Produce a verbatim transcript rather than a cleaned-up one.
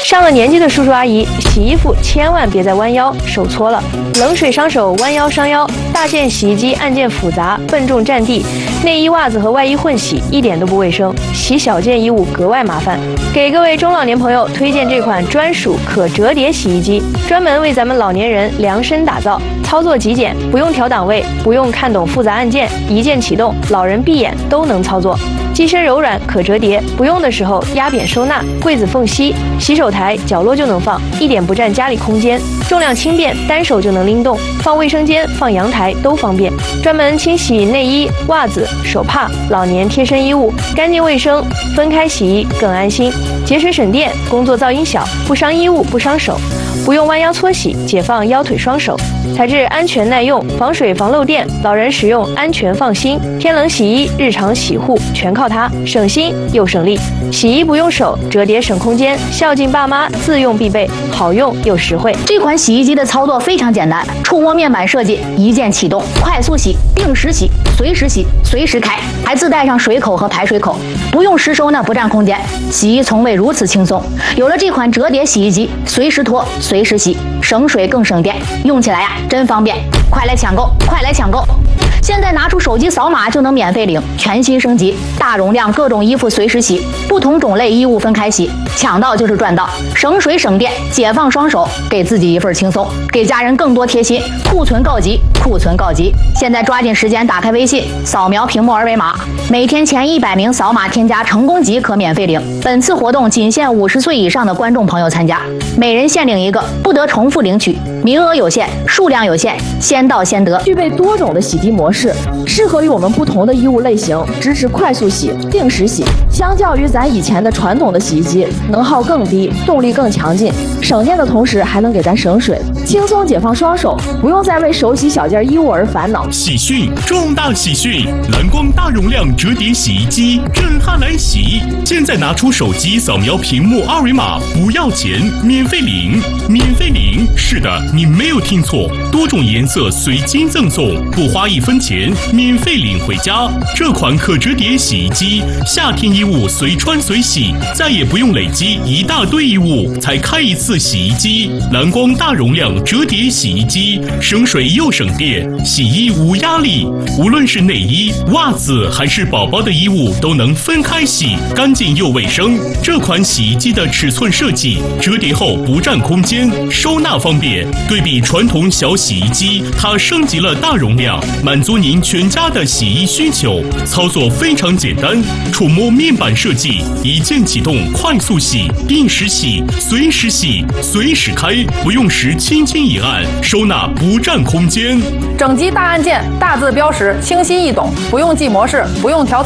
上了年纪的叔叔阿姨，洗衣服千万别再弯腰，手搓了，冷水伤手，弯腰伤腰。大件洗衣机按键复杂，笨重占地，内衣、袜子和外衣混洗，一点都不卫生。洗小件衣物格外麻烦。给各位中老年朋友推荐这款专属可折叠洗衣机，专门为咱们老年人量身打造。操作极简，不用调档位，不用看懂复杂按键，一键启动，老人闭眼都能操作。机身柔软，可折叠，不用的时候压扁收纳，柜子缝隙、洗手台角落就能放，一点不占家里空间。重量轻便，单手就能拎动，放卫生间、放阳台都方便。专门清洗内衣、袜子、手帕、老年贴身衣物，干净卫生，分开洗衣更安心，节水省电，工作噪音小，不伤衣物，不伤手。不用弯腰搓洗，解放腰腿双手。材质安全耐用，防水防漏电，老人使用安全放心。天冷洗衣，日常洗护全靠它，省心又省力。洗衣不用手，折叠省空间，孝敬爸妈自用必备，好用又实惠。 这款洗衣机的操作非常简单，触摸面板设计，一键启动，快速洗，定时洗，随时洗，随时开，还自带上水口和排水口，不用湿收呢，不占空间。洗衣从未如此轻松。有了这款折叠洗衣机，随时脱，随时洗，省水更省电，用起来呀真方便。快来抢购，快来抢购！现在拿出手机扫码就能免费领，全新升级，大容量各种衣服随时洗，不同种类衣物分开洗，抢到就是赚到，省水省电，解放双手，给自己一份轻松，给家人更多贴心。库存告急，库存告急！现在抓紧时间打开微信，扫描屏幕二维码，每天前一百名扫码添加成功即可免费领。本次活动仅限五十岁以上的观众朋友参加，每人限领一个，不得重复领取，名额有限，数量有限，先到先得。 具备多种的洗涤模式，适合于我们不同的衣物类型，支持快速洗、定时洗。相较于咱以前的传统的洗衣机，能耗更低，动力更强劲，省电的同时还能给咱省水，轻松解放双手，不用再为手洗小件衣物而烦恼。 喜讯！重大喜讯！蓝光大容量折叠洗衣机震撼来袭！现在拿出手机扫描屏幕二维码，不要钱，免费领，免费领！是的，你没有听错，多种颜色随机赠送，不花一分钱，免费领回家。这款可折叠洗衣机，夏天衣物随穿随洗，再也不用累积一大堆衣物才开一次洗衣机。蓝光大容量折叠洗衣机，省水又省电，洗衣无压力。无论是内衣、袜子还是宝宝的衣物，都能分开洗，干净又卫生。这款洗衣机的尺寸设计，折叠后不占空间，收纳方便。对比传统小洗衣机，它升级了大容量，满足您全家的洗衣需求。操作非常简单，触摸面板设计，一键启动，快速洗，定时洗，随时洗，随时开，不用时轻轻一按，收纳不占空间。 整机大按键，大字标识，清晰易懂，不用记模式，不用调。